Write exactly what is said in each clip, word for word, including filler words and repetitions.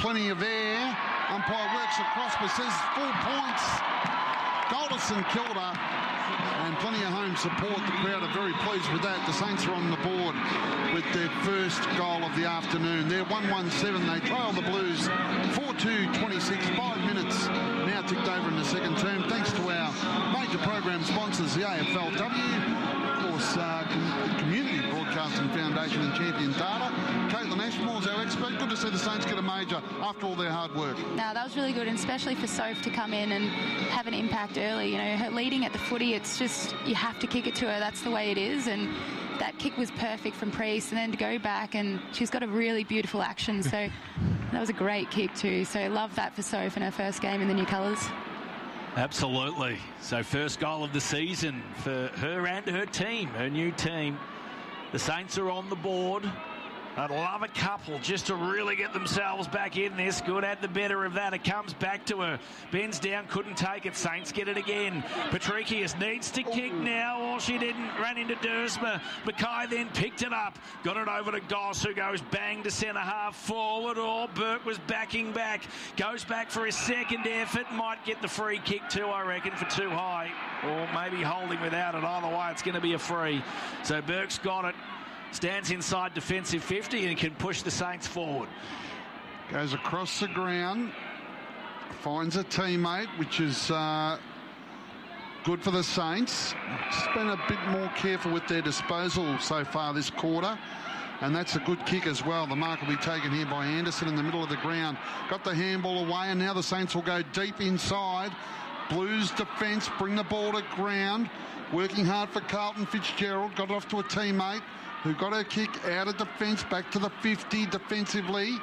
plenty of air. Umpire works across but says full points. Goal to St Kilda. And plenty of home support. The crowd are very pleased with that. The Saints are on the board with their first goal of the afternoon. They're one one seven. They trail the Blues four two twenty-six. Five minutes now ticked over in the second term. Thanks to our major program sponsors, the A F L W, of course, uh, Com- Community Broadcasting Foundation and Champion Data. Caitlin Ashmore is our expert. Good to see the Saints get a major after all their hard work. No, that was really good, and especially for Soph to come in and have an impact early. You know, her leading at the footy, it's just, you have to kick it to her. That's the way it is, and that kick was perfect from Priest, and then to go back, and she's got a really beautiful action, so that was a great kick too. So love that for Soph in her first game in the new colours. Absolutely. So first goal of the season for her and her team, her new team. The Saints are on the board. I'd love a couple just to really get themselves back in this. Good, had the better of that. It comes back to her. Bends down, couldn't take it. Saints get it again. Patrikius needs to kick now, or she didn't. Ran into Dersma. Mackay then picked it up. Got it over to Goss, who goes bang to centre half forward. Or Burke was backing back. Goes back for his second effort. Might get the free kick too, I reckon, for too high. Or maybe holding without it. Either way, it's going to be a free. So Burke's got it. Stands inside defensive fifty and can push the Saints forward. Goes across the ground. Finds a teammate, which is uh, good for the Saints. Just been a bit more careful with their disposal so far this quarter. And that's a good kick as well. The mark will be taken here by Anderson in the middle of the ground. Got the handball away, and now the Saints will go deep inside. Blues defence, bring the ball to ground. Working hard for Carlton Fitzgerald. Got it off to a teammate who got her kick out of defence, back to the fifty defensively.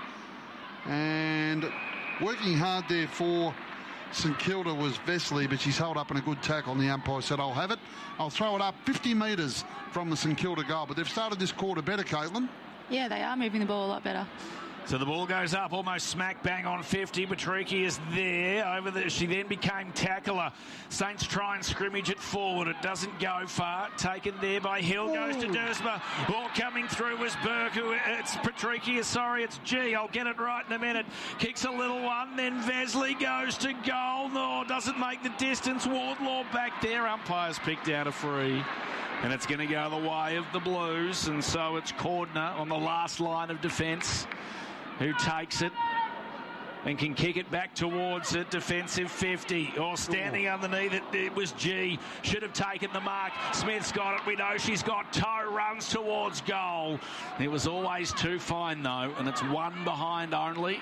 And working hard there for St Kilda was Vesely, but she's held up in a good tackle, and the umpire said, I'll have it. I'll throw it up fifty metres from the St Kilda goal. But they've started this quarter better, Caitlin. Yeah, they are moving the ball a lot better. So the ball goes up almost smack bang on fifty. Patricky is there. Over the, she then became tackler. Saints try and scrimmage it forward. It doesn't go far. Taken there by Hill. Ooh. Goes to Dersma. Ball coming through was Burke. Who, it's Patricky. Sorry, it's G. I'll get it right in a minute. Kicks a little one. Then Vesely goes to goal. No, doesn't make the distance. Wardlaw back there. Umpires picked out a free. And it's going to go the way of the Blues. And so it's Cordner on the last line of defence, who takes it and can kick it back towards it. Defensive fifty. Or standing Ooh. underneath it, it was G. Should have taken the mark. Smith's got it. We know she's got toe. Runs towards goal. It was always too fine, though, and it's one behind only.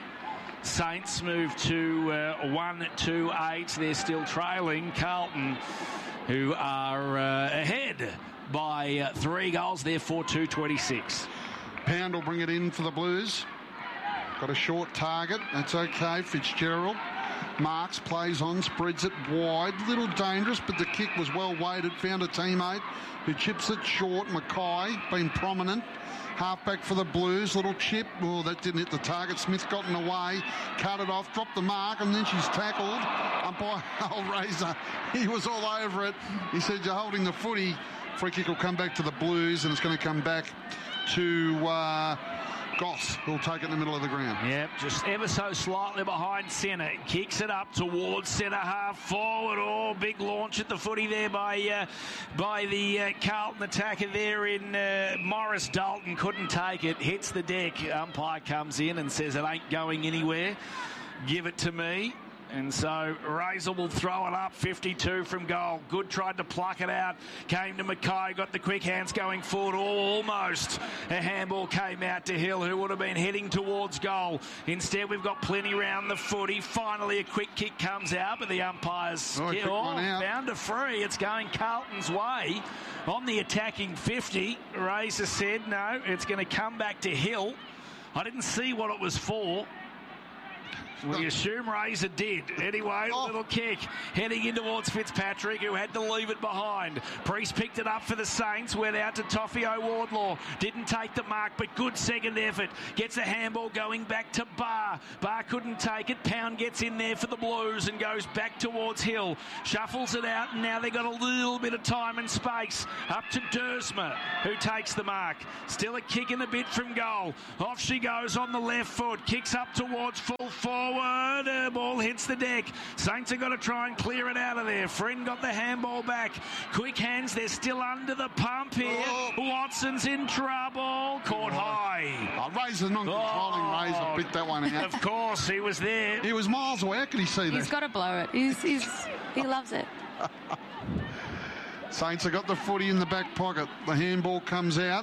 Saints move to uh, one two eight. They're still trailing Carlton, who are uh, ahead by uh, three goals. They're four two twenty-six. Pound will bring it in for the Blues. Got a short target. That's okay. Fitzgerald marks, plays on, spreads it wide. Little dangerous, but the kick was well weighted. Found a teammate who chips it short. Mackay, been prominent. Halfback for the Blues. Little chip. Oh, that didn't hit the target. Smith got in the way. Cut it off. Dropped the mark, and then she's tackled. Umpire Al Razor. He was all over it. He said, you're holding the footy. Free kick will come back to the Blues, and it's going to come back to Uh, Goss, who'll take it in the middle of the ground. Yep, just ever so slightly behind centre. Kicks it up towards centre half forward. Oh, big launch at the footy there by uh, by the uh, Carlton attacker there in uh, Morris Dalton. Couldn't take it. Hits the deck. Umpire comes in and says it ain't going anywhere. Give it to me. And so Razor will throw it up, fifty-two from goal. Good tried to pluck it out. Came to Mackay, got the quick hands going forward. Almost a handball came out to Hill, who would have been heading towards goal. Instead, we've got plenty round the footy. Finally, a quick kick comes out, but the umpires oh, get oh, found a free. It's going Carlton's way on the attacking fifty. Razor said, no, it's going to come back to Hill. I didn't see what it was for. We assume Razor did. Anyway, Oh. a little kick heading in towards Fitzpatrick, who had to leave it behind. Priest picked it up for the Saints, went out to Toffeo Wardlaw. Didn't take the mark, but good second effort. Gets a handball going back to Barr. Barr couldn't take it. Pound gets in there for the Blues and goes back towards Hill. Shuffles it out, and now they've got a little bit of time and space. Up to Dersma, who takes the mark. Still a kick in a bit from goal. Off she goes on the left foot. Kicks up towards full forward. Uh, ball hits the deck. Saints have got to try and clear it out of there. Friend got the handball back. Quick hands. They're still under the pump here. Oh. Watson's in trouble. Caught high. Oh, Razor non-controlling. Oh. Razor bit that one out. Of course, he was there. He was miles away. How could he see He's that? got to blow it. He's, he's, he loves it. Saints have got the footy in the back pocket. The handball comes out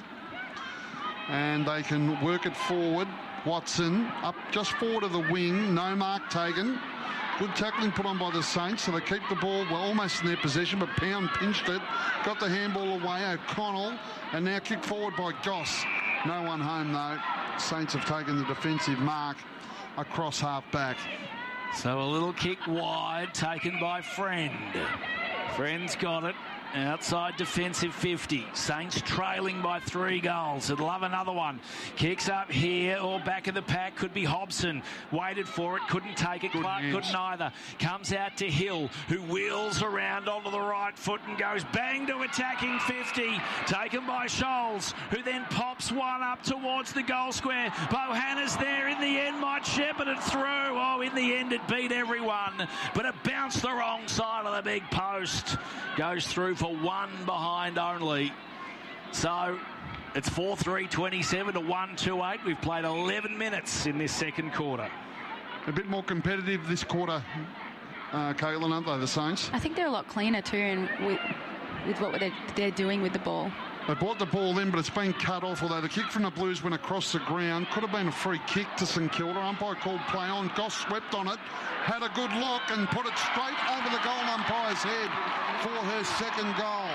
and they can work it forward. Watson up just forward of the wing. No mark taken. Good tackling put on by the Saints, so they keep the ball well almost in their possession, but Pound pinched it. Got the handball away. O'Connell, and now kicked forward by Goss. No one home though. Saints have taken the defensive mark across half back. So a little kick wide taken by Friend. Friend's got it. Outside defensive fifty. Saints trailing by three goals. I'd love another one. Kicks up here or back of the pack. Could be Hobson. Waited for it. Couldn't take it. Good Clark hands. couldn't either. Comes out to Hill, who wheels around onto the right foot and goes bang to attacking fifty. Taken by Scholes, who then pops one up towards the goal square. Bohanna's there in the end. Might shepherd it through. Oh, in the end it beat everyone. But it bounced the wrong side of the big post. Goes through for one behind only. So it's four three twenty-seven to one two eight. We've played eleven minutes in this second quarter. A bit more competitive this quarter, uh, Caitlin, aren't they, the Saints? I think they're a lot cleaner too, and with, with what they're, they're doing with the ball. They brought the ball in, but it's been cut off, although the kick from the Blues went across the ground. Could have been a free kick to St Kilda. Umpire called play on. Goss swept on it, had a good look and put it straight over the goal umpire's head for her second goal.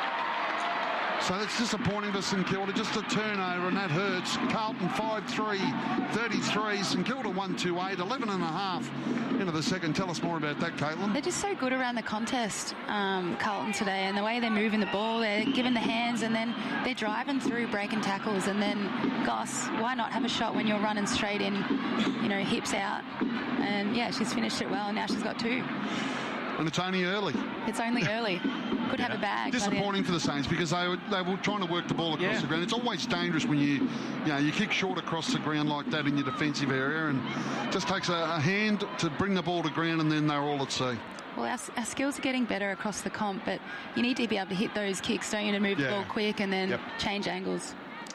So that's disappointing for St Kilda. Just a turnover, and that hurts. Carlton five three, thirty-three. St Kilda one two eight, eleven and a half into the second. Tell us more about that, Caitlin. They're just so good around the contest, um, Carlton today, and the way they're moving the ball, they're giving the hands, and then they're driving through, breaking tackles, and then Goss, why not have a shot when you're running straight in, you know, hips out, and yeah, she's finished it well, and now she's got two. And it's only early. It's only early. Could have a bag. Disappointing for the Saints because they were, they were trying to work the ball across Yeah. the ground. It's always dangerous when you, you know, you kick short across the ground like that in your defensive area, and it just takes a, a hand to bring the ball to ground, and then they're all at sea. Well, our, our skills are getting better across the comp, but you need to be able to hit those kicks, don't you, to move Yeah. the ball quick and then Yep. change angles.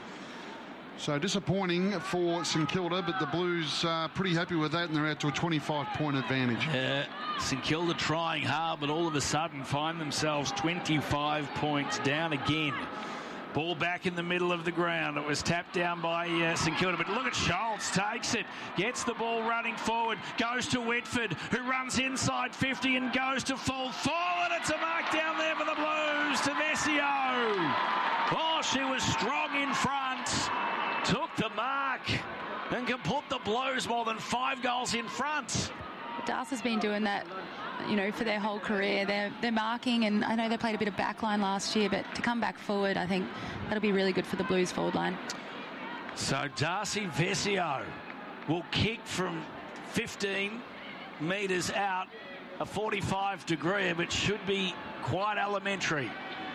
So disappointing for St Kilda, but the Blues are pretty happy with that, and they're out to a twenty-five point advantage. Uh, St Kilda trying hard, but all of a sudden find themselves twenty-five points down again. Ball back in the middle of the ground. It was tapped down by uh, St Kilda, but look at Schultz, takes it, gets the ball running forward, goes to Whitford, who runs inside fifty and goes to full forward. It's a mark down there for the Blues to Vesio. Oh, she was strong in front, took the mark, and can put the Blues more than five goals in front. Das has been doing that, you know, for their whole career. They're, they're marking, and I know they played a bit of backline last year, but to come back forward, I think that'll be really good for the Blues forward line. So Darcy Vesio will kick from fifteen metres out, a forty-five degree, but should be quite elementary.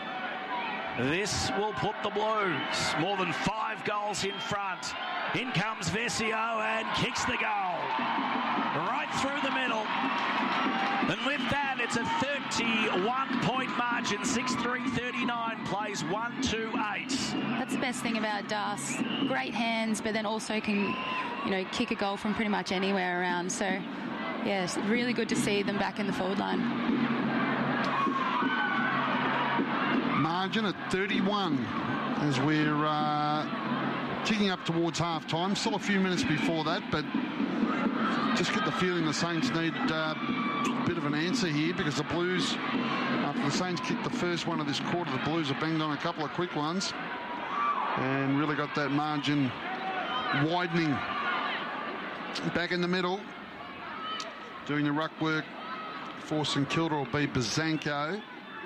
This will put the Blues more than five goals in front. In comes Vesio and kicks the goal right through the middle. And with that, it's a thirty-one point margin. six three thirty-nine plays one two eight. That's the best thing about Das. Great hands, but then also can, you know, kick a goal from pretty much anywhere around. So, yeah, it's really good to see them back in the forward line. Margin at thirty-one as we're uh, ticking up towards half time. Still a few minutes before that, but just get the feeling the Saints need uh, a bit of an answer here, because the Blues, after the Saints kicked the first one of this quarter, the Blues have banged on a couple of quick ones and really got that margin widening. Back in the middle, Doing the ruck work for St Kilda will be Bazanko.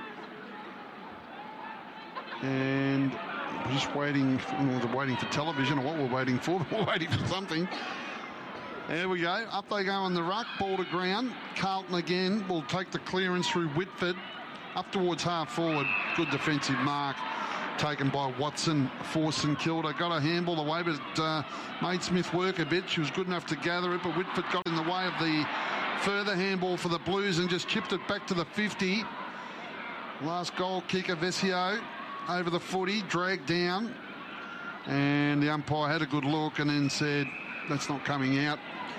And we're just waiting, we're waiting for television, or what we're waiting for. We're waiting for something. There we go. Up they go on the ruck. Ball to ground. Carlton again will take the clearance through Whitford. Up towards half forward. Good defensive mark taken by Watson for St Kilda. Got a handball away, but uh, made Smith work a bit. She was good enough to gather it, but Whitford got in the way of the further handball for the Blues and just chipped it back to the fifty. Last goal kicker, Vesio, over the footy, dragged down. And the umpire had a good look and then said, that's not coming out.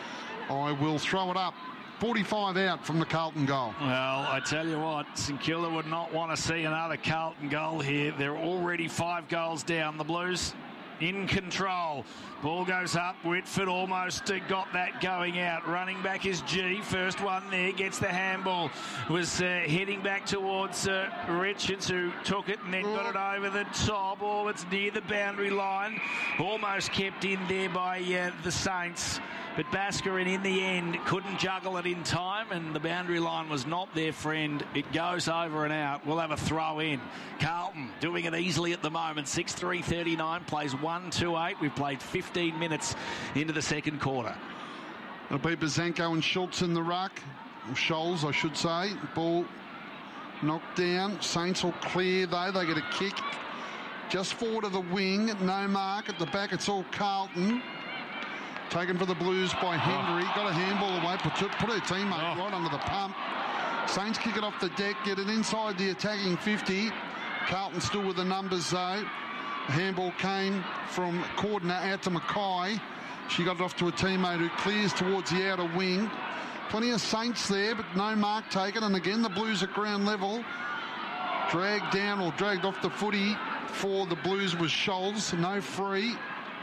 I will throw it up. forty-five out from the Carlton goal. Well, I tell you what, St Kilda would not want to see another Carlton goal here. They're already five goals down. The Blues in control. Ball goes up. Whitford almost uh, got that going out. Running back is G. First one there. Gets the handball. Was uh, heading back towards uh, Richards, who took it and then got it over the top. Oh, it's near the boundary line. Almost kept in there by uh, the Saints. But Bascarin, in the end, couldn't juggle it in time, and the boundary line was not their friend. It goes over and out. We'll have a throw in. Carlton doing it easily at the moment. six three thirty-nine, plays one two eight. We've played fifteen minutes into the second quarter. It'll be Bazanko and Schultz in the ruck. Scholes, I should say. Ball knocked down. Saints will clear, though. They get a kick just forward of the wing. No mark at the back. It's all Carlton. Taken for the Blues by Henry. Oh. Got a handball away. Put, put her teammate oh. right under the pump. Saints kick it off the deck. Get it inside the attacking fifty. Carlton still with the numbers, though. The handball came from Cordner out to Mackay. She got it off to a teammate who clears towards the outer wing. Plenty of Saints there, but no mark taken. And again, the Blues at ground level. Dragged down or dragged off the footy for the Blues was Scholes. No free.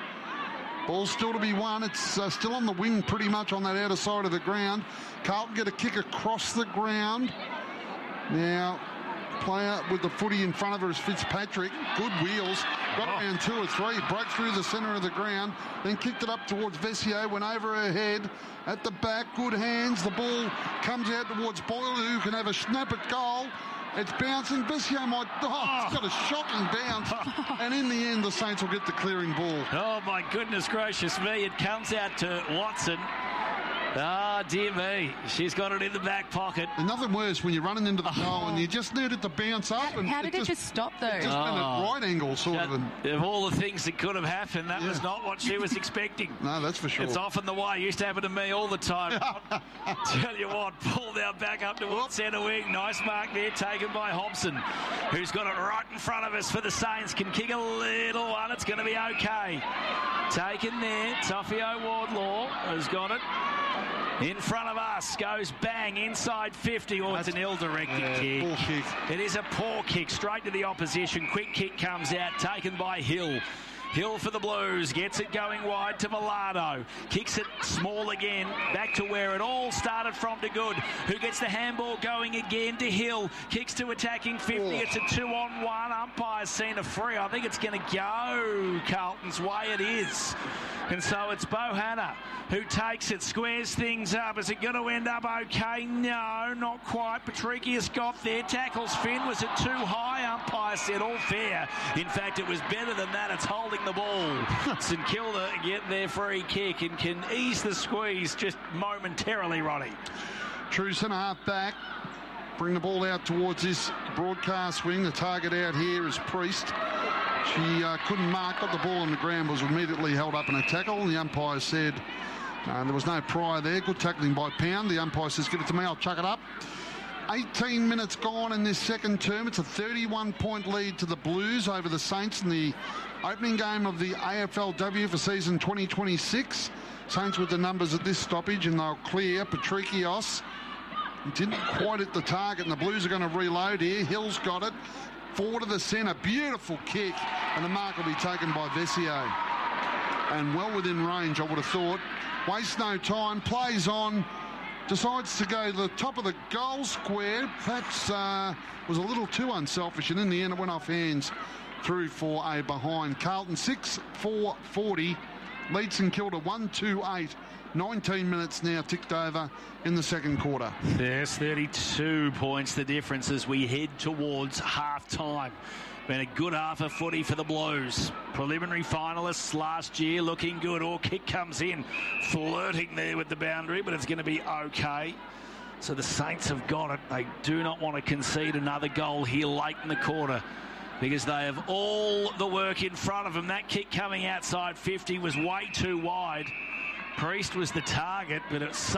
Ball still to be won. It's uh, still on the wing pretty much on that outer side of the ground. Carlton get a kick across the ground. Now, player with the footy in front of her is Fitzpatrick. Good wheels. Got oh. around two or three. Broke through the centre of the ground. Then kicked it up towards Vesio. Went over her head. At the back, good hands. The ball comes out towards Boyle, who can have a snap at goal. It's bouncing. Vesio might... Oh, it's got a shocking bounce. And in the end, the Saints will get the clearing ball. Oh, my goodness gracious me. It comes out to Watson. Ah, oh, dear me. She's got it in the back pocket. And nothing worse when you're running into the oh. goal and you just need it to bounce up. How, and how did it, it just, just stop, though? It just oh. been at right angle, sort that, of. And, of all the things that could have happened, that yeah. was not what she was expecting. No, that's for sure. It's often the way. It used to happen to me all the time. Tell you what, pull now back up towards centre wing. Nice mark there, taken by Hobson, who's got it right in front of us for the Saints. Can kick a little one. It's going to be okay. Taken there. Toffio Wardlaw has got it. In front of us, goes bang, inside fifty. Oh, it's an ill-directed yeah, kick. Poor kick. It is a poor kick, straight to the opposition. Quick kick comes out, taken by Hill. Hill for the Blues, gets it going wide to Velado. Kicks it small again, back to where it all started from to Good, who gets the handball going again to Hill. Kicks to attacking fifty, oh. It's a two-on-one. Umpire's seen a free. I think it's going to go Carlton's way. It is. And so it's Bohanna who takes it, squares things up. Is it going to end up okay? No, not quite. Patricius got there, tackles Finn. Was it too high? Umpire said all fair. In fact, it was better than that. It's holding the ball. St Kilda get their free kick and can ease the squeeze just momentarily, Ronnie. True centre half back. Bring the ball out towards this broadcast wing. The target out here is Priest. She uh, couldn't mark, got the ball on the ground, was immediately held up in a tackle. The umpire said uh, there was no prior there. Good tackling by Pound. The umpire says, give it to me, I'll chuck it up. eighteen minutes gone in this second term. It's a thirty-one point lead to the Blues over the Saints in the opening game of the A F L W for season twenty twenty-six. Saints with the numbers at this stoppage, and they'll clear. Patricios didn't quite hit the target, and the Blues are going to reload here. Hill's got it. Forward to the centre, beautiful kick, and the mark will be taken by Vesio. And well within range, I would have thought. Wastes no time, plays on, decides to go to the top of the goal square. Perhaps uh, was a little too unselfish, and in the end it went off hands through for a behind. Carlton six four forty, leads St Kilda one two eight nineteen minutes now ticked over in the second quarter. Yes, thirty-two points the difference as we head towards half-time. Been a good half of footy for the Blues. Preliminary finalists last year looking good. All kick comes in, flirting there with the boundary, but it's going to be okay. So the Saints have got it. They do not want to concede another goal here late in the quarter because they have all the work in front of them. That kick coming outside fifty was way too wide. Priest was the target, but it's